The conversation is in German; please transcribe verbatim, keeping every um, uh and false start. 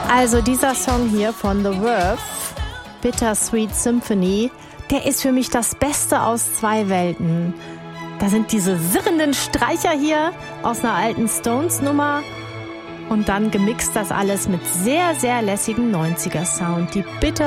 Also dieser Song hier von The Verve, Bittersweet Symphony, der ist für mich das Beste aus zwei Welten. Da sind diese sirrenden Streicher hier aus einer alten Stones-Nummer und dann gemixt das alles mit sehr, sehr lässigem neunziger Sound. Die Bitter